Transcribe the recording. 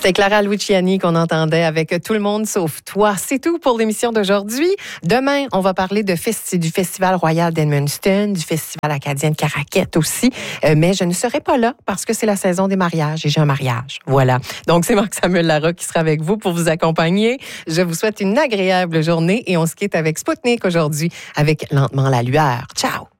C'était Clara Luciani qu'on entendait avec Tout le monde sauf toi. C'est tout pour l'émission d'aujourd'hui. Demain, on va parler du Festival Royal d'Edmundston, du Festival acadien de Caraquette aussi. Mais je ne serai pas là parce que c'est la saison des mariages et j'ai un mariage. Voilà. Donc, c'est Marc-Samuel Larocque qui sera avec vous pour vous accompagner. Je vous souhaite une agréable journée et on se quitte avec Spoutnik aujourd'hui avec Lentement la lueur. Ciao!